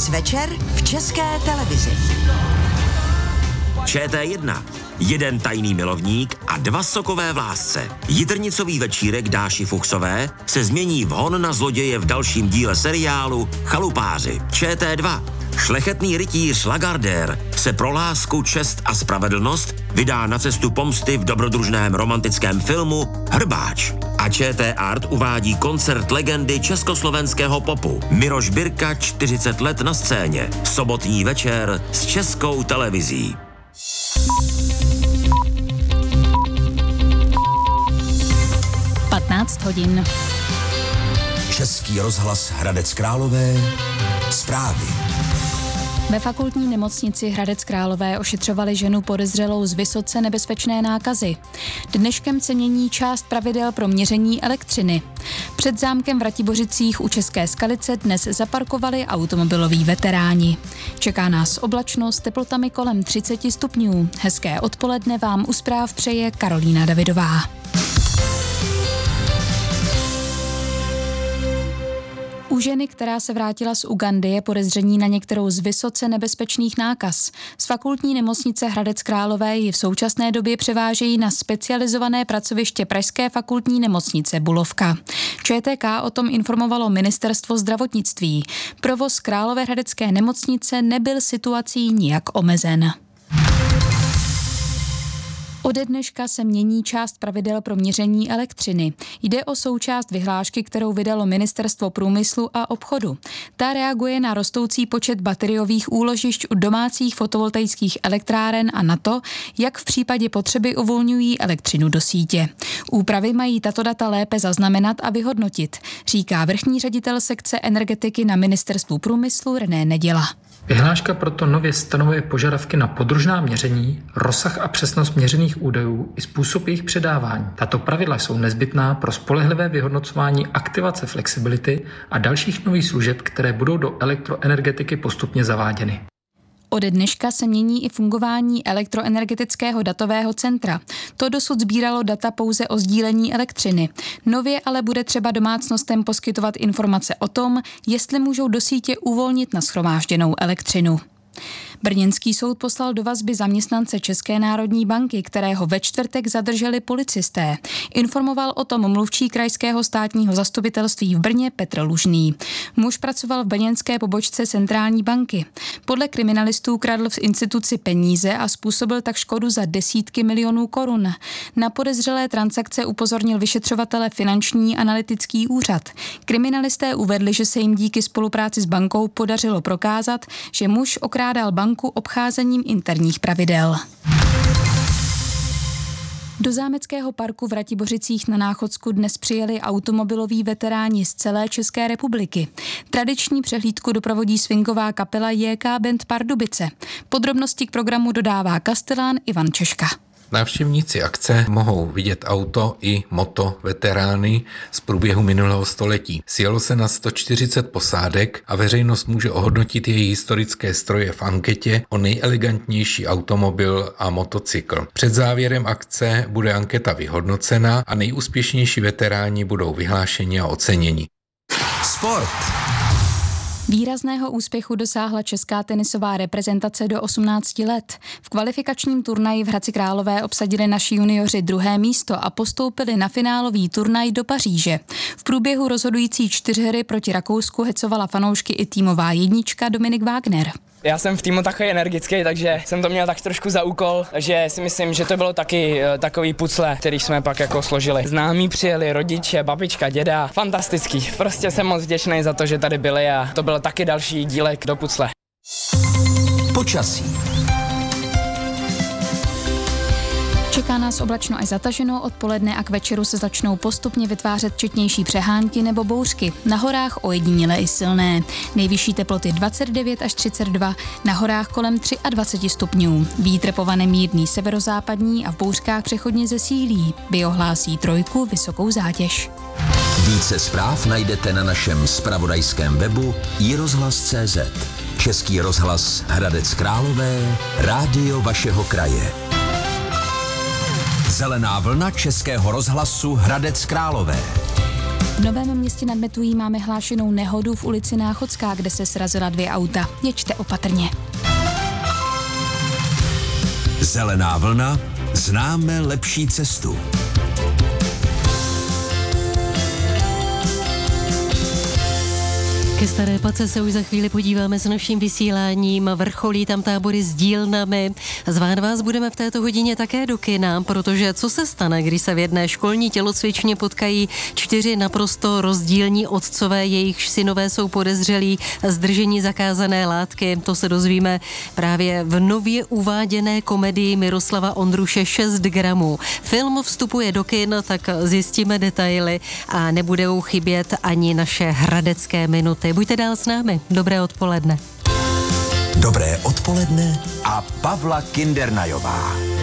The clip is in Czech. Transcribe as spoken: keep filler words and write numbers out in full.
Dnes večer v České televizi. Č T jedna. Jeden tajný milovník a dva sokové vlásce. Jitrnicový večírek Dáši Fuchsové se změní v hon na zloděje v dalším díle seriálu Chalupáři. Č T dva. Šlechetný rytíř Lagardère se pro lásku, čest a spravedlnost vydá na cestu pomsty v dobrodružném romantickém filmu Hrbáč. A Č T Art uvádí koncert legendy československého popu Miroš Birka čtyřicet let na scéně. Sobotní večer s Českou televizí. patnáct hodin. Český rozhlas Hradec Králové. Zprávy. Ve fakultní nemocnici Hradec Králové ošetřovali ženu podezřelou z vysoce nebezpečné nákazy. Dneškem se mění část pravidel pro měření elektřiny. Před zámkem v Ratibořicích u České Skalice dnes zaparkovali automobiloví veteráni. Čeká nás oblačno s teplotami kolem třicet stupňů. Hezké odpoledne vám u zpráv přeje Karolína Davidová. U ženy, která se vrátila z Ugandy, je podezření na některou z vysoce nebezpečných nákaz. Z fakultní nemocnice Hradec Králové ji v současné době převážejí na specializované pracoviště Pražské fakultní nemocnice Bulovka. Č T K o tom informovalo Ministerstvo zdravotnictví. Provoz Královéhradecké nemocnice nebyl situací nijak omezen. Ode dneška se mění část pravidel pro měření elektřiny. Jde o součást vyhlášky, kterou vydalo Ministerstvo průmyslu a obchodu. Ta reaguje na rostoucí počet bateriových úložišť u domácích fotovoltaických elektráren a na to, jak v případě potřeby uvolňují elektřinu do sítě. Úpravy mají tato data lépe zaznamenat a vyhodnotit, říká vrchní ředitel sekce energetiky na Ministerstvu průmyslu René Neděla. Vyhláška proto nově stanovuje požadavky na podružná měření, rozsah a přesnost měřených údajů i způsob jejich předávání. Tato pravidla jsou nezbytná pro spolehlivé vyhodnocování aktivace flexibility a dalších nových služeb, které budou do elektroenergetiky postupně zaváděny. Ode dneška se mění i fungování elektroenergetického datového centra. To dosud sbíralo data pouze o sdílení elektřiny. Nově ale bude třeba domácnostem poskytovat informace o tom, jestli můžou do sítě uvolnit nashromážděnou elektřinu. Brněnský soud poslal do vazby zaměstnance České národní banky, kterého ve čtvrtek zadrželi policisté. Informoval o tom mluvčí krajského státního zastupitelství v Brně Petr Lužný. Muž pracoval v brněnské pobočce centrální banky. Podle kriminalistů kradl v instituci peníze a způsobil tak škodu za desítky milionů korun. Na podezřelé transakce upozornil vyšetřovatele Finanční analytický úřad. Kriminalisté uvedli, že se jim díky spolupráci s bankou podařilo prokázat, že muž okrádal banku obcházením interních pravidel. Do zámeckého parku v Ratibořicích na Náchodsku dnes přijeli automobiloví veteráni z celé České republiky. Tradiční přehlídku doprovodí swingová kapela J K Band Pardubice. Podrobnosti k programu dodává kastelán Ivan Češka. Návštěvníci akce mohou vidět auto i moto veterány z průběhu minulého století. Sjelo se na sto čtyřicet posádek a veřejnost může ohodnotit její historické stroje v anketě o nejelegantnější automobil a motocykl. Před závěrem akce bude anketa vyhodnocena a nejúspěšnější veteráni budou vyhlášeni a oceněni. Sport. Výrazného úspěchu dosáhla česká tenisová reprezentace do osmnácti let. V kvalifikačním turnaji v Hradci Králové obsadili naši junioři druhé místo a postoupili na finálový turnaj do Paříže. V průběhu rozhodující čtyřhry proti Rakousku hecovala fanoušky i týmová jednička Dominik Wagner. Já jsem v týmu takový energický, takže jsem to měl tak trošku za úkol, že si myslím, že to bylo taky takový pucle, který jsme pak jako složili. Známí přijeli, rodiče, babička, děda, fantastický. Prostě jsem moc vděčný za to, že tady byli a to byl taky další dílek do pucle. Počasí. Čeká nás oblačno až zataženo, odpoledne a k večeru se začnou postupně vytvářet četnější přehánky nebo bouřky. Na horách ojediněle i silné. Nejvyšší teploty dvacet devět až třicet dva, na horách kolem dvacet tři stupňů. Vítr povane mírný severozápadní a v bouřkách přechodně zesílí. Biohlásí trojku vysokou zátěž. Více zpráv najdete na našem zpravodajském webu i rozhlas tečka cé zet. Český rozhlas Hradec Králové, rádio vašeho kraje. Zelená vlna Českého rozhlasu Hradec Králové. V Novém Městě nad Metují máme hlášenou nehodu v ulici Náchodská, kde se srazila dvě auta. Jeďte opatrně. Zelená vlna, známe lepší cestu. Ke Staré Pace se už za chvíli podíváme s naším vysíláním. Vrcholí tam tábory s dílnami. Zvát vás budeme v této hodině také do kina, protože co se stane, když se v jedné školní tělocvičně potkají čtyři naprosto rozdílní otcové, jejichž synové jsou podezřelí z držení zakázané látky. To se dozvíme právě v nově uváděné komedii Miroslava Ondruše šest gramů. Film vstupuje do kin, tak zjistíme detaily a nebudou chybět ani naše hradecké minuty. Buďte dál s námi. Dobré odpoledne. Dobré odpoledne a Pavla Kindernajová.